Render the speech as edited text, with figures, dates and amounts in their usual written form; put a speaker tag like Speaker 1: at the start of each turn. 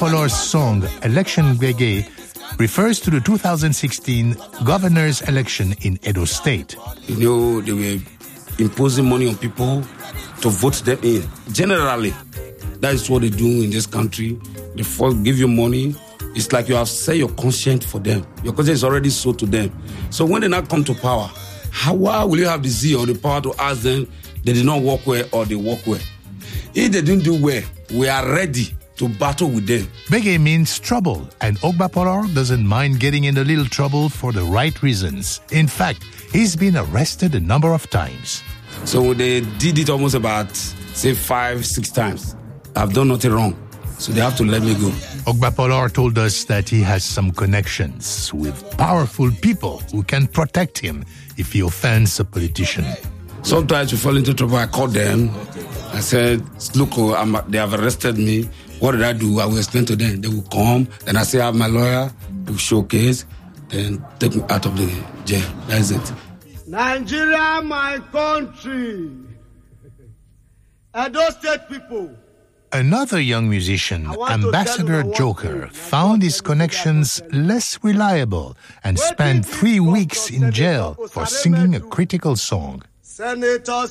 Speaker 1: Polar's song Election Gbege refers to the 2016 governor's election in Edo State.
Speaker 2: You know, they were imposing money on people to vote them in. Generally, that is what they do in this country. They first give you money. It's like you have set your conscience for them. Your conscience is already sold to them. So when they now come to power, why will you have the zeal or the power to ask them they did not work well or they work well? If they didn't do well, we are ready to battle with them.
Speaker 1: Gbege means trouble, and Ogba Polar doesn't mind getting in a little trouble for the right reasons. In fact, he's been arrested a number of times.
Speaker 2: So they did it almost about, say, 5-6 times. I've done nothing wrong, so they have to let me go.
Speaker 1: Ogba Polar told us that he has some connections with powerful people who can protect him if he offends a politician.
Speaker 2: Sometimes we fall into trouble. I call them. I said, look, they have arrested me. What did I do? I will explain to them. They will come. Then I say, I have my lawyer. They will showcase. Then take me out of the jail. That's it.
Speaker 3: Nigeria, my country. Edo State people.
Speaker 1: Another young musician, Ambassador Joker, found his connections less reliable and spent 3 weeks in jail for singing a critical song.
Speaker 3: Senator